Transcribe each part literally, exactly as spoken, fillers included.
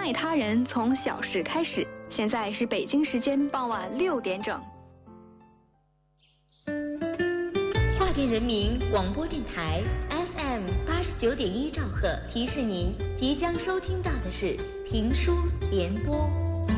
爱他人从小事开始。现在是北京时间傍晚六点整。 华电人民广播电台 F M 八十九点一兆赫提示您，即将收听到的是评书联播。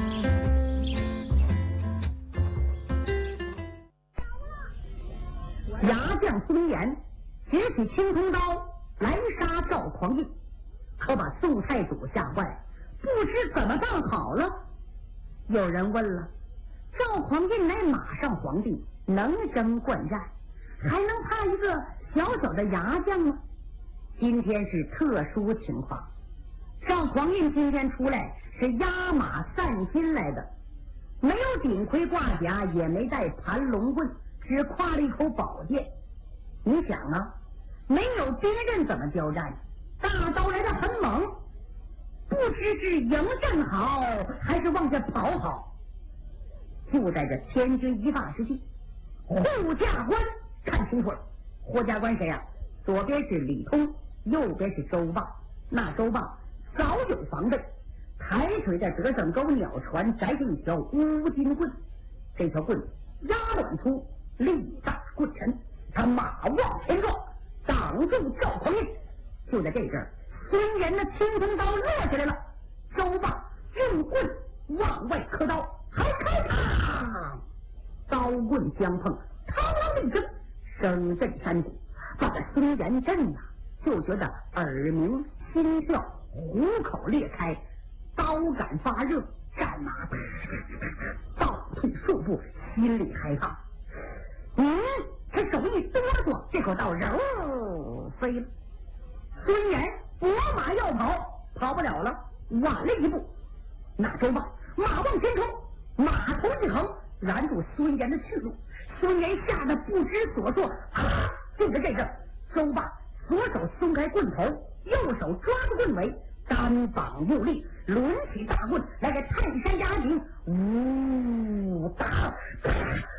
牙将孙岩举起青铜刀来杀赵匡胤，可把宋太祖吓坏，不知怎么办好了。有人问了，赵匡胤乃马上皇帝，能征惯战，还能怕一个小小的牙将吗？今天是特殊情况，赵匡胤今天出来是压马散心来的，没有顶盔挂甲，也没带盘龙棍，只挎了一口宝剑。你想啊，没有兵刃怎么交战？大刀来得很猛，不知是迎阵好还是往下跑好。就在这千钧一发之际，护驾官看清楚了，护驾官谁啊？左边是李通，右边是周霸。那周霸早有防备，抬腿在德胜沟鸟船摘下一条乌金棍，这条棍压短粗，力大棍沉，他马往前撞，挡住赵匡胤。就在这阵儿，孙岩的青铜刀落下来了，周霸用棍往外磕刀，还开膛，刀棍相碰，嘡啷一声，声震山谷，把这孙岩震呐、啊，就觉得耳鸣心跳，虎口裂开，刀杆发热，战马倒退数步，心里害怕。嗯，他手一哆嗦，这口刀揉飞了。孙岩拨马要跑，跑不了了，晚了一步。那周霸马往前冲，马头一横，拦住孙岩的去路。孙岩吓得不知所措，啊！就在这阵，周霸左手松开棍头，右手抓住棍尾，单膀用力抡起大棍来个泰山压顶，呜打打，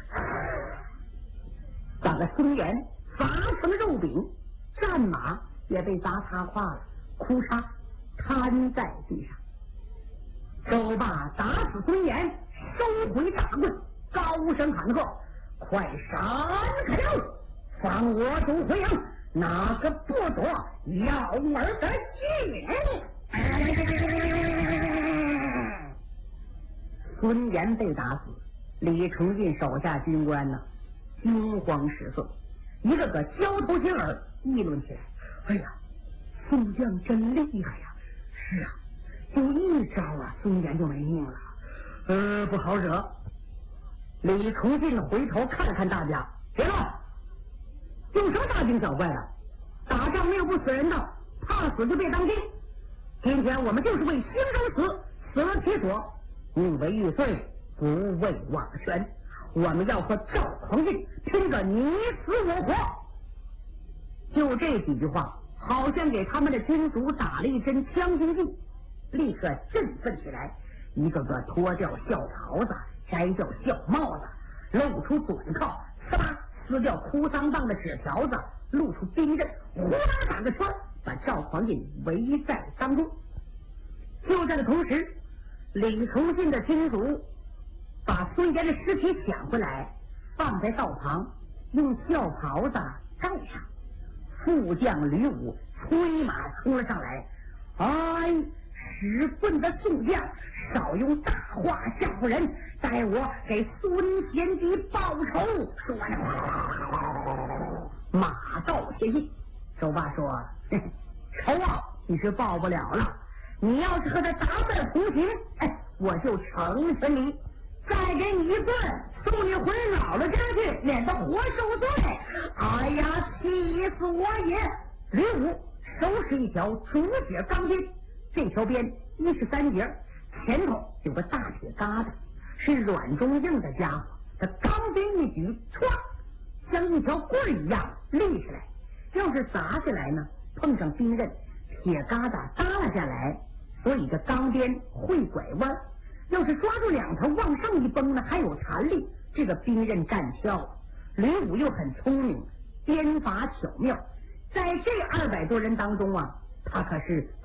把个孙岩砸成肉饼，战马也被砸塌胯了，哭嚓瘫在地上。周霸打死孙岩，收回大棍，高声喊喝：“快闪开了，放我主回营！哪个不躲，要儿的剑！”孙岩被打死，李崇进手下军官呢，惊慌失色，一个个交头接耳议论起来。哎呀，宋将真厉害呀！是啊，就一招啊，孙岩就没命了。呃，不好惹。李崇进回头看看大家，别闹，有什么大惊小怪的？打仗没有不死人的，怕死就别当兵。今天我们就是为兴州死，死了铁锁，宁为玉碎，不为瓦全。我们要和赵匡胤拼个你死我活。就这几句话，好像给他们的军卒打了一针将军剂，立刻振奋起来，一个个脱掉孝袍子，摘掉孝帽子，露出短靠，呲啦撕掉哭丧棒的纸条子，露出兵刃，呼啦打个圈，把赵匡胤围在当中。就在这同时，李崇进的军卒把孙岩的尸体抢回来，放在道旁，用孝袍子盖上。副将吕武催马冲了上来，哎，使棍的宋将，少用大话吓唬人，待我给孙贤弟报仇。说完了，马到前进。周霸说：“仇啊，你是报不了了。你要是和他打败同行，哎，我就成全你。再给你一棍，送你回姥姥家去，免得活受罪。哎呀，气死我也！”吕武手使一条竹节钢鞭，这条鞭一十三节，前头有个大铁疙瘩，是软中硬的家伙。他钢鞭一举，唰，像一条棍一样立起来。要是砸下来呢，碰上兵刃，铁疙瘩耷拉下来，所以这钢鞭会拐弯。要是抓住两头往上一绷呢，还有弹力，这个兵刃站翘。吕武又很聪明，鞭法巧妙，在这二百多人当中啊，他可是